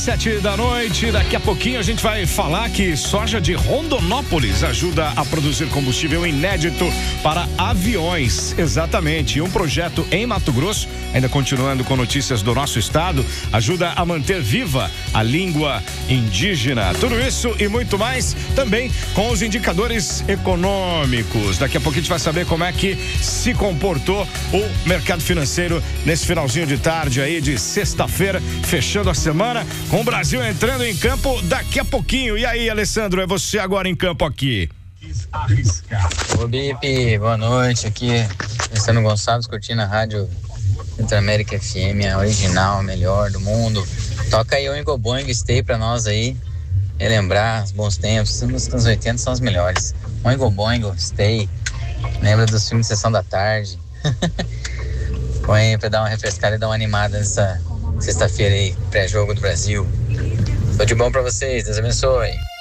7 da noite, daqui a pouquinho a gente vai falar que soja de Rondonópolis ajuda a produzir combustível inédito para aviões. Exatamente, e um projeto em Mato Grosso, ainda continuando com notícias do nosso estado, ajuda a manter viva a língua indígena. Tudo isso e muito mais também com os indicadores econômicos. Daqui a pouquinho a gente vai saber como é que se comportou o mercado financeiro nesse finalzinho de tarde aí de sexta-feira, fechando a semana, com o Brasil entrando em campo daqui a pouquinho. E aí, Alessandro, é você agora em campo aqui. Ô Bipe, boa noite, aqui Alessandro Gonçalves, curtindo a rádio Interamérica FM, a original, a melhor do mundo. Toca aí o Oingo Boingo Stay pra nós aí, relembrar os bons tempos. Os músicas 80 são os melhores. Oingo Boingo Stay, lembra dos filmes de Sessão da Tarde. Põe aí pra dar uma refrescada e dar uma animada nessa sexta-feira aí, pré-jogo do Brasil. Tudo de bom pra vocês, Deus abençoe.